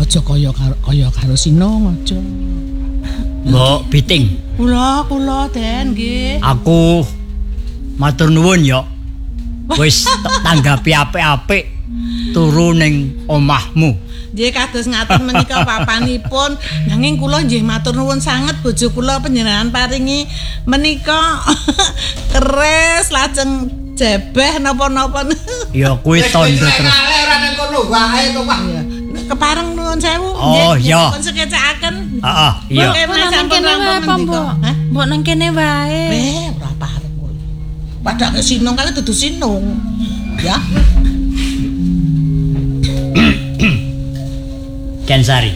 Aja kaya karo Sinong aja. Mbok Biting. Kula Den nggih. Aku matur nuwun ya. Wis tanggapi apik-apik turu ning omahmu. Nggih kados ngaten menika papanipun. Nanging kula nggih matur nuwun sanget bojo kula panjenengan paringi menika keris lajeng jebeh napa-napa. Ya kuwi tandha terus. Ora nang kono wae to, Pak. Kepareng nuwun sewu. Oh iya. Pun sekecakaken. Heeh, iya. Sampun rampung Mbok. Mbok nang kene wae. Ora pareng kula. Padahal Sinong kali dudu Sinong. Ya. Kensari.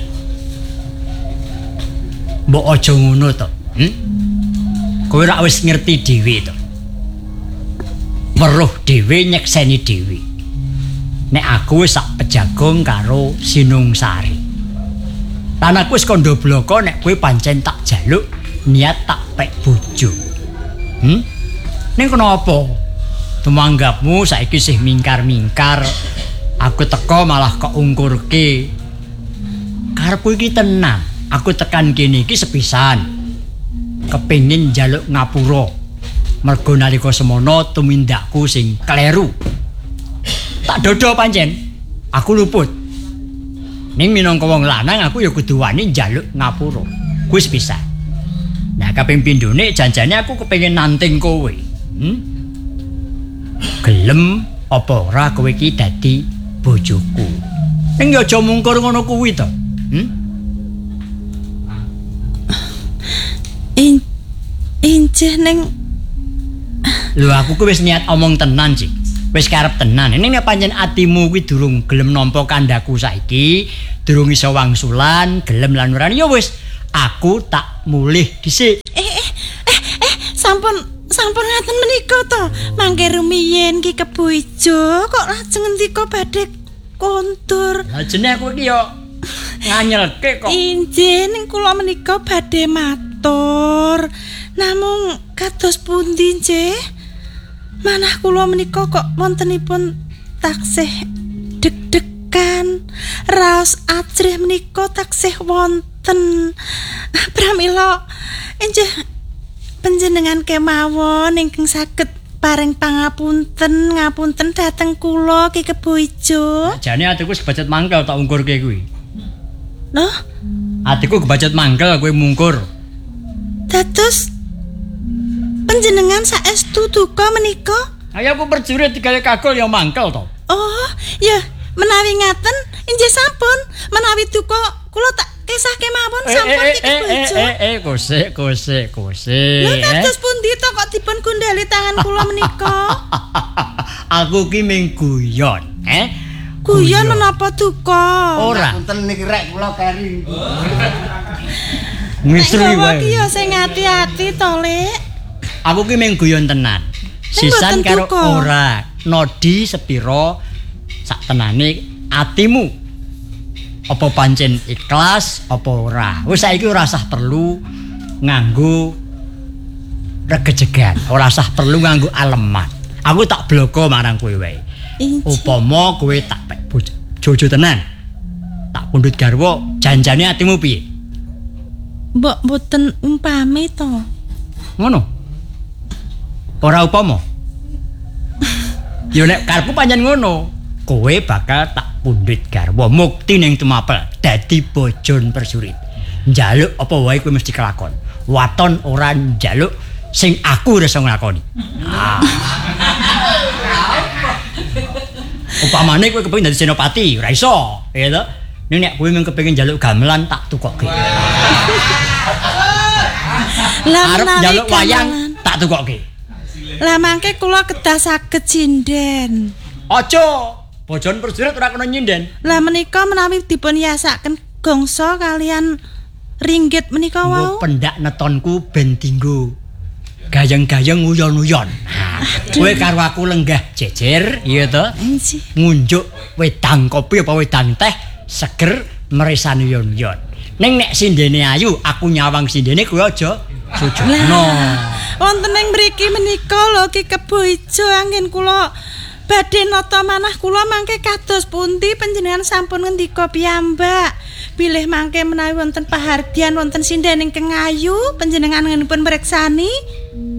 Mbok aja ngono to. Kowe ora wis ngerti dhewe to. Weruh dhewe nyekseni dhewe. Nek aku wis sak pejagong karo Sinung Sari. Lan aku wis kandha bloko nek kowe pancen tak jaluk niat tak pek bojo. Ning kenapa? Tumanggapmu saiki sih mingkar-mingkar. Aku teko malah kok ungkurke. Karepku iki tenan. Aku tekan kene iki sepisan. Kepengin njaluk ngapura. Mergo nalika semono tumindakku sing kleru. Tak dodo pancen. Aku luput. Ning minangka wong lanang aku ya kudu wani njaluk ngapura. Kuwi sepisan. Nah, kaping pindhone janjane aku kepengin nanting kowe. Gelem apa ora kowe iki dadi bojoku. Ning ya aja mungkur ngono kuwi to. Injih ning Lho aku ku wis niat omong tenan sih. Wis karep tenan. Ning nek pancen atimu kuwi durung gelem nampa kandhaku saiki, durung iso wangsulan, gelem lan ora ya wis aku tak mulih dhisik. sampun ngaten menika to. Mangke rumiyin ki Kebo Ijo kok lajeng ngendika badhe kondur. Lah jenenge aku iki yo nganyelke kok. Injih ning kula menika badhe matur. Namung kados pundi nggih? Manah kula menika kok wontenipun taksih deg-degan. Raos ajrih menika taksih wonten. Pramila injih panjenengan kemawon ingkang saged paring ngapunten dhateng kula Ki Kebo Ijo. Jane atiku sebacet mangkel tak ungkurke kuwi. Loh, Atiku kebacet mangkel kowe mungkur. dados panjenengan saestu duka menika? Ayo aku perjurit digawe kagol ya mangkel to. Oh, ya menawi ngaten injih sampun. Menawi duka kula tak kesahke mawon sampun Ki Kebo Ijo. Kose. Lha kados pundi to kok dipun gundhali tangan kula menika? Aku ki ming guyon, Guyon menapa duka? Ora. Punten niki rek kula keri. Misteri wae. Iki ya sing ati-ati to, Lek. Aku ki ming guyon tenan. Sisan mboten karo duka. ora. Nodi sepiro sak tenane atimu. Apa pancen ikhlas apa ora? Wis saiki ora usah perlu nganggo regejegan, ora usah perlu nganggo aleman. Aku tak bloko marang kowe wae. Upama kowe tak pek bojo tenan. Tak pundhut garwa, janjane atimu piye? Mbok mboten umpami to. Ngono. Ora upama. Ya nek karepku pancen ngono, kowe bakal tak pundhut garwa mukti ning tumapel dadi bojon persurit. Njaluk apa wae kowe mesti kelakon. Waton ora njaluk sing aku ora iso nglakoni. Upamane kowe kepengin dadi senopati, ora iso, ya to? Ning nek kowe mung kepengin njaluk gamelan tak tukokke. Arep njaluk wayang tak tukokke. Lah mangke kula kedah saged sinden. Aja, bojon perjurit ora kena nyinden. Lah menika menawi dipun yasaken gongso kalian ringgit menika wau. Pendak netonku ben dinggo gayeng-gayeng uyon-uyon. Kowe karo aku lenggah jejer, iya to? Ngunjuk wedang kopi apa wedang teh seger meresan uyon-uyon. Ning nek sindene ayu, aku nyawang sindene kowe aja sujudno. Wonten ing mriki menika lho Ki Kebo Ijo anggen kula Badhe nata manah kula mangke kados pundi panjenengan sampun ngendika piyambak. Bilih mangke menawi wonten pahargyan wonten sindhen ingkang ayu panjenengan ngenipun mreksani.